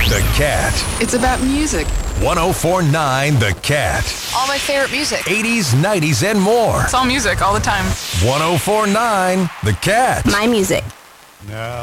The Cat. It's about music. 1049 The Cat. All my favorite music. 80s, 90s, and more. It's all music all the time. 1049 The Cat. My music. Now